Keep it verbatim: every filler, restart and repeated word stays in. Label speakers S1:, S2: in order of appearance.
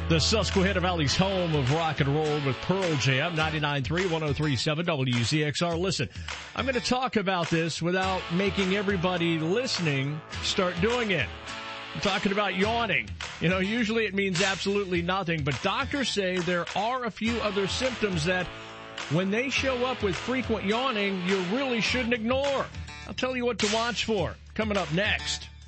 S1: The Susquehanna Valley's home of rock and roll with Pearl Jam, ninety-nine point three, one oh three point seven W Z X R. Listen, I'm going to talk about this without making everybody listening start doing it. I'm talking about yawning. You know, usually it means absolutely nothing, but doctors say there are a few other symptoms that when they show up with frequent yawning, you really shouldn't ignore. I'll tell you what to watch for coming up next.